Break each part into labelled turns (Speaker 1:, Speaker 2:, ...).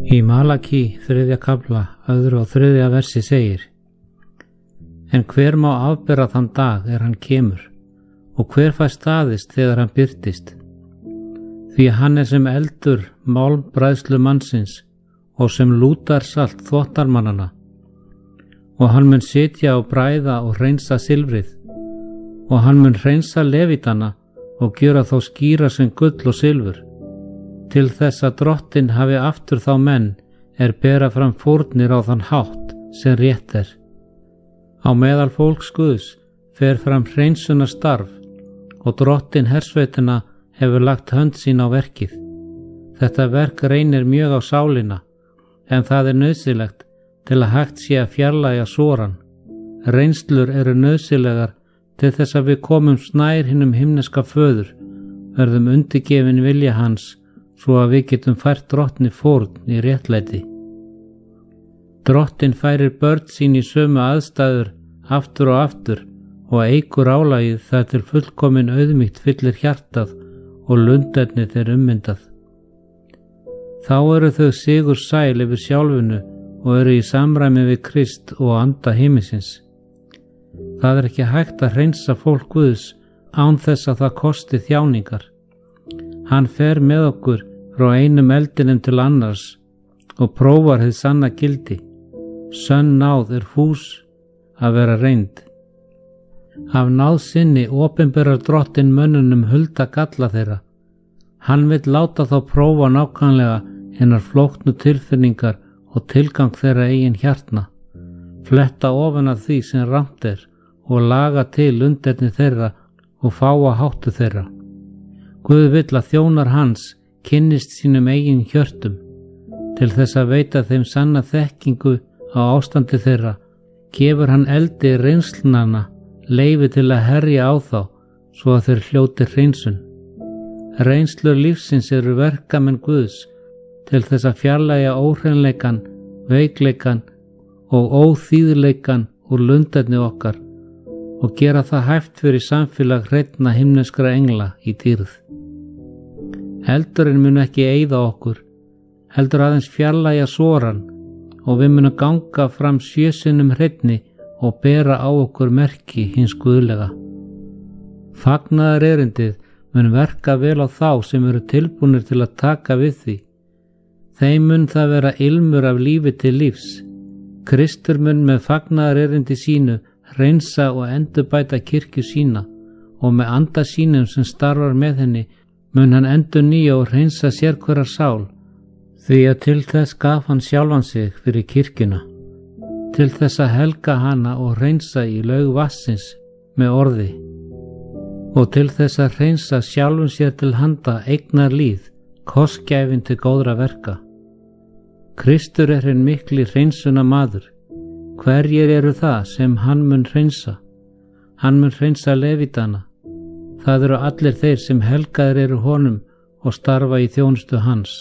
Speaker 1: Í Malaki 3. kafla, 2. og 3. versi segir: En hver má afbera þann dag hann kemur, og hver fær staðist þegar hann birtist? Því hann sem eldur málmbræðslu mannsins og sem lútar salt þvottarmannana, og hann mun sitja og bræða og hreinsa silfrið, og hann mun hreinsa levítana og gjöra þá skýra sem gull og silfur, til þess að Drottinn hafi aftur þá menn bera fram fórnir á þann hátt sem rétt er. Á meðal fólks Guðs fer fram hreinsunar starf, og Drottinn hersveitina hefur lagt hönd sín á verkið. Þetta verk reynir mjög á sálina, en það nauðsynlegt til að hægt sé að fjarlægja soran. Reynslur eru nauðsynlegar til þess að við komumst nær hinum himneska föður, verðum undirgefin vilja hans, svo að við getum fært Drottni fórn í réttlæti. Drottinn færir börn sín í sömu aðstæður aftur og aftur, og eykur álagið þar til fullkomin auðmýkt fyllir hjartað og lundernið ummyndað. Þá eru þau sigur sæl yfir sjálfinu og eru í samræmi við Krist og anda himinsins. Það ekki hægt að hreinsa fólk Guðs án þess að það kosti þjáningar. Hann fer með okkur frá einum eldinum til annars og prófar hið sanna gildi. Sönn náð fús að vera reynd. Af náð sinni opinberar Drottinn mönnunum hulda galla þeirra. Hann vill láta þá prófa nákvæmlega hinnar flóknu tilfinningar og tilgang þeirra eigin hjartna, fletta ofan af því sem rangt og laga til underni þeirra og fáa háttu þeirra. Guð vill að þjónar hans kynnist sínum eigin hjörtum, til þess að veita þeim sanna þekkingu á ástandi þeirra, gefur hann eldi reynslunana leyfi til að herja á þá, svo að þeir hljóti hreinsun. Reynslur lífsins eru verkamenn Guðs, til þess að fjarlægja óhreinleikan, veikleikan og óþýðleikan úr lundarni okkar og gera það hæft fyrir samfélag hreinna himneskra engla í dýrð. Eldurinn mun ekki eyða okkur, heldur aðeins fjarlægja soran, og við munum ganga fram 7 sinnum hreinni og bera á okkur merki hins guðlega. Fagnaðar erindið mun verka vel á þá sem eru tilbúnir til að taka við því. Þeim mun það vera ilmur af lífi til lífs. Kristur mun með fagnaðar erindi sínu hreinsa og endurbæta kirkju sína, og með anda sínum sem starfar með henni mun hann endurnýja og hreinsa sérhverja sál, því að til þess gaf hann sjálfan sig fyrir kirkjuna, til þess að helga hana og hreinsa í laug vassins með orði, og til þess að hreinsa sjálfum sér til handa eignar líð, kostgæfin til góðra verka. Kristur hinn mikli hreinsuna maður. Hverjir eru það sem hann mun hreinsa? Hann mun hreinsa levítana. Það eru allir þeir sem helgaðir eru honum og starfa í þjónustu hans.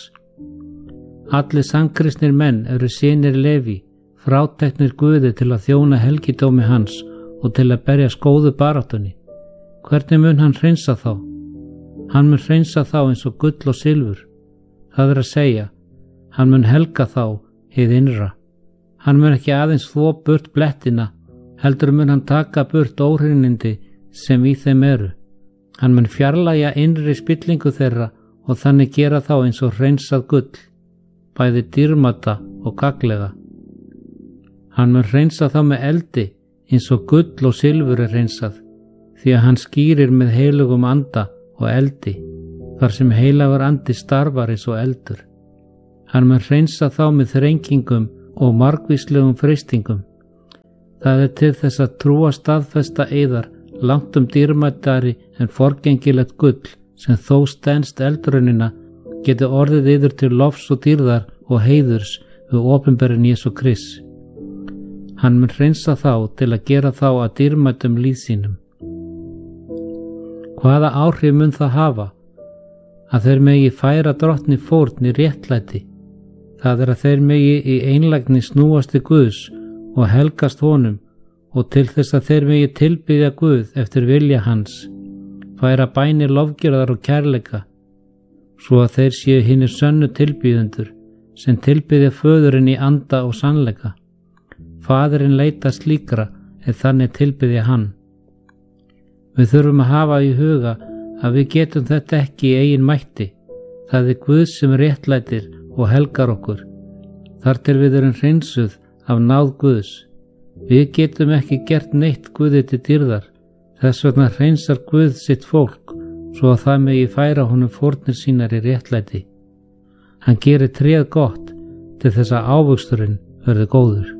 Speaker 1: Allir sannkristnir menn eru synir Leví, fráteknir Guði til að þjóna helgidómi hans og til að berja skóðu baráttunni. Hvernig mun hann hreinsa þá? Hann mun hreinsa þá eins og gull og silfur. Það að segja, hann mun helga þá hið innra. Hann mun ekki aðeins þvo burt blettina, heldur mun hann taka burt óhreinindi sem í þeim eru. Hann mun fjarlægja innri spillingu þeirra og þannig gera þá eins og hreinsað gull, bæði dýrmata og gagnlega. Hann mun hreinsa þá með eldi eins og gull og silfur hreinsað, því að hann skýrir með heilugum anda og eldi, þar sem heilagur andi starfar eins og eldur. Hann mun hreinsa þá með þrengingum og margvíslegum freistingum. Það til þess að trúa staðfesta yðar langt dýrmætari en forgengilegt gull, sem þó stenst eldrunina, getur orðið yður til lofs og dýrðar og heiðurs við opinberin Jesú Krist. Hann mun hreinsa þá til að gera þá að dýrmætum líð sínum. Hvaða áhrif mun það hafa? Að þeir megi færa Drottni fórn í réttlæti. Það að þeir megi í einlægni snúast til Guðs og helgast honum, og til þess að þeir megi tilbiðja Guð eftir vilja hans, færa bænir lofgjörðar og kærleika, svo að þeir séu hinir sönnu tilbiðendur sem tilbiðja föðurinn í anda og sannleika. Faðirinn leitar slíkra þannig tilbiðja hann. Við þurfum að hafa í huga að við getum þetta ekki í eigin mætti. Það Guð sem réttlætir og helgar okkur, þar til við erum hreinsuð af náð Guðs. Við getum ekki gert neitt Guði til dýrðar, þess vegna hreinsar Guð sitt fólk, svo að það megi færa honum fórnir sínar í réttlæti. Hann gerir tréð gott til þess að ávöxturinn verði góður.